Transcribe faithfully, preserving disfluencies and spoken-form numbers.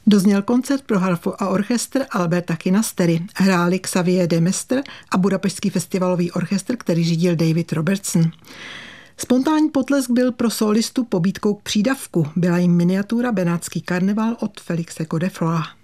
Dozněl koncert pro harfu a orchestr Alberta Kinastery. Hráli Xavier de Mestre a Budapešský festivalový orchestr, který řídil David Robertson. Spontánní potlesk byl pro solistu pobídkou k přídavku. Byla jim miniatura Benátský karneval od Felixe Godefroy.